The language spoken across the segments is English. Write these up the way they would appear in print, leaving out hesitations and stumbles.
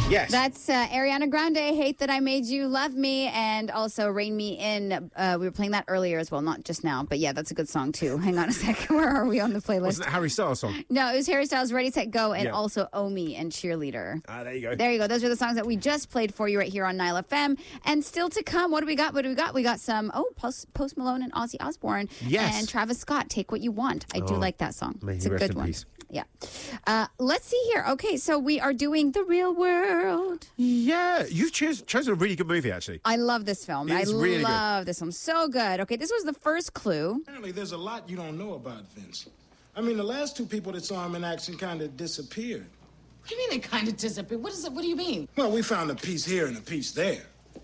Yes. That's Ariana Grande, Hate That I Made You Love Me, and also Rain Me In. We were playing that earlier as well, not just now. But yeah, that's a good song too. Hang on a second. Where are we on the playlist? Wasn't it Harry Styles' song? No, it was Harry Styles' Ready, Set, Go, and Yeah. also Omi and Cheerleader. There you go. There you go. Those are the songs that we just played for you right here on Nile FM. And still to come, what do we got? What do we got? We got some, Post Malone and Ozzy Osbourne. Yes. And Travis Scott, Take What You Want. I do like that song. May It's he a rest good in one. peace. Yeah. Let's see here. Okay, so we are doing The Real World. Yeah, you've chosen a really good movie, actually. I love this film. It's I really love this film. So good. Okay, this was the first clue. Apparently, there's a lot you don't know about Vince. I mean, the last two people that saw him in action kind of disappeared. What do you mean they kind of disappeared? What is it? What do you mean? Well, we found a piece here and a piece there.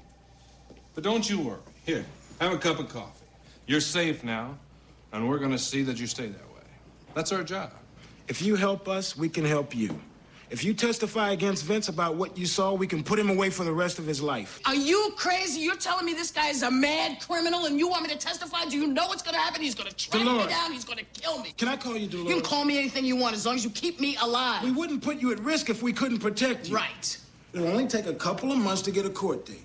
But don't you worry. Here, have a cup of coffee. You're safe now, and we're going to see that you stay that way. That's our job. If you help us, we can help you. If you testify against Vince about what you saw, we can put him away for the rest of his life. Are you crazy? You're telling me this guy is a mad criminal and you want me to testify? Do you know what's going to happen? He's going to track me Dolores. down. He's going to kill me. Can I call you Dolores? You can call me anything you want as long as you keep me alive. We wouldn't put you at risk if we couldn't protect you. Right. It'll only take a couple of months to get a court date.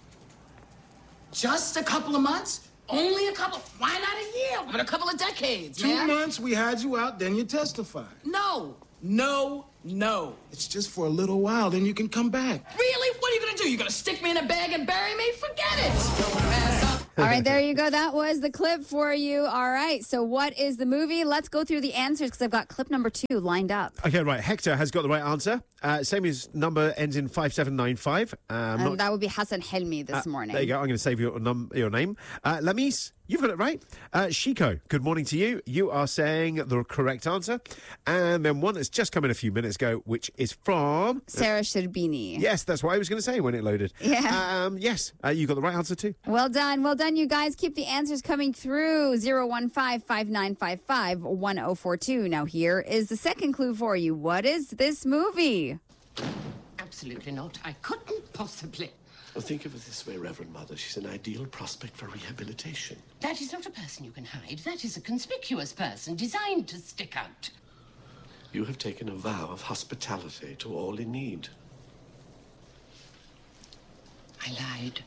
Just a couple of months? Only a couple? Why not a year? But a couple of decades, 2 man. months, we hide you out, then you testify. No. No. No. It's just for a little while, then you can come back. Really? What are you going to do? You going to stick me in a bag and bury me? Forget it. All right, there you go. That was the clip for you. All right, so what is the movie? Let's go through the answers because I've got clip number 2 lined up. Okay, right. Hector has got the right answer. Same as number ends in 5795. And that would be Hassan Helmi this morning. There you go. I'm going to save your name. Lamis, you've got it right. Shiko, good morning to you. You are saying the correct answer. And then one that's just come in a few minutes ago, which is from... Sarah Sherbini. Yes, that's what I was going to say when it loaded. Yeah. Yes, you got the right answer too. Well done, you guys. Keep the answers coming through. 015-5955-1042. Now here is the second clue for you. What is this movie? Absolutely not. I couldn't possibly. Well, think of it this way, Reverend Mother. She's an ideal prospect for rehabilitation. That is not a person you can hide. That is a conspicuous person designed to stick out. You have taken a vow of hospitality to all in need. I lied.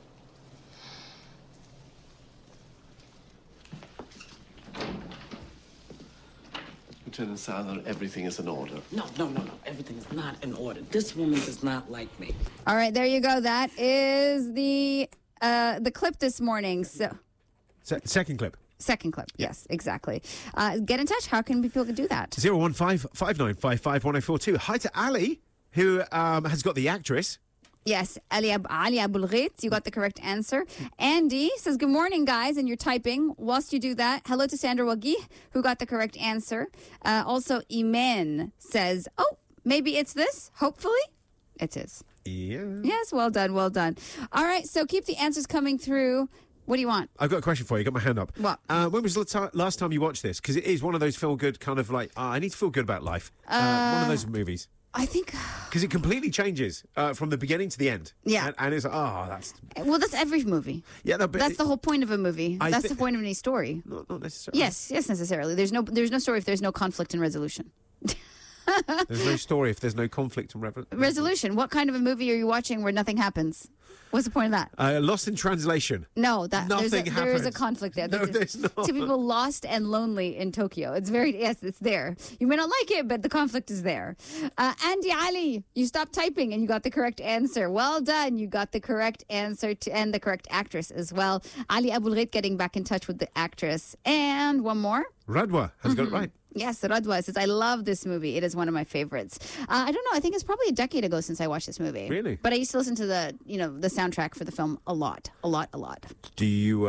Lieutenant Sadler, everything is in order. No. Everything is not in order. This woman does not like me. All right, there you go. That is the clip this morning. So Second clip. second clip. Yes, exactly. Get in touch. How can people do that? 015-5955-1042. Hi to Ali, who has got the actress. Yes, Ali Abul Ghait, you got the correct answer. Andy says, good morning, guys, and you're typing. Whilst you do that, hello to Sandra Wagi, who got the correct answer. Also, Iman says, maybe it's this, hopefully. It is. Yeah. Yes, well done. All right, so keep the answers coming through. What do you want? I've got a question for you. Got my hand up. What? When was the last time you watched this? Because it is one of those feel-good kind of like, I need to feel good about life. One of those movies. I think... Because it completely changes from the beginning to the end. Yeah. And it's like, that's... Well, that's every movie. Yeah, no, but... That's the whole point of a movie. That's the point of any story. Not necessarily. Yes, necessarily. There's no story if there's no conflict and resolution. There's no story if there's no conflict and resolution. What kind of a movie are you watching where nothing happens? What's the point of that? Lost in Translation. No, Nothing there is a happens. conflict there. No, there's not. Two people lost and lonely in Tokyo. It's it's there. You may not like it, but the conflict is there. Andy Ali, you stopped typing and you got the correct answer. Well done. You got the correct answer and the correct actress as well. Ali Abul Ghait getting back in touch with the actress. And one more. Radwa has got it right. Yes, Radwa says, I love this movie. It is one of my favorites. I don't know. I think it's probably a decade ago since I watched this movie. Really? But I used to listen to the soundtrack for the film a lot. Do you,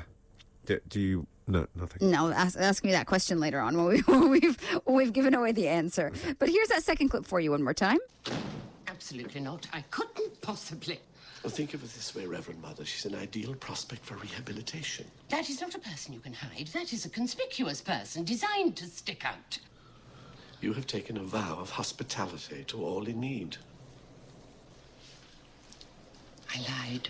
no, nothing. No, ask me that question later on when we've given away the answer. But here's that second clip for you one more time. Absolutely not. I couldn't possibly. Well, think of it this way, Reverend Mother. She's an ideal prospect for rehabilitation. That is not a person you can hide. That is a conspicuous person designed to stick out. You have taken a vow of hospitality to all in need. I lied.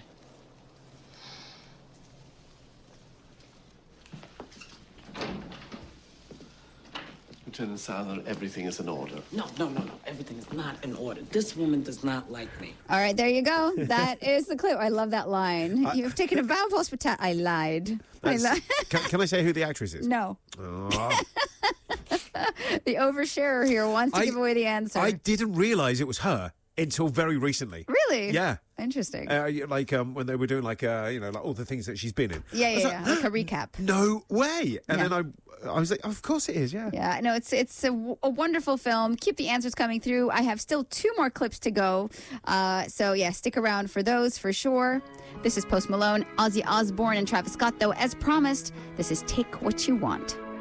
Lieutenant Sadler, everything is in order. No. Everything is not in order. This woman does not like me. All right, there you go. That is the clip. I love that line. You've taken a vow of hospitality. I lied. Can I say who the actress is? No. Oh. The oversharer here wants to give away the answer. I didn't realise it was her until very recently. Really? Yeah. Interesting. When they were doing like all the things that she's been in. Yeah. Like a recap. No way. And then I was like, of course it is, yeah. Yeah, no, it's a wonderful film. Keep the answers coming through. I have still 2 more clips to go. So, stick around for those for sure. This is Post Malone, Ozzy Osbourne, and Travis Scott, though. As promised, this is Take What You Want.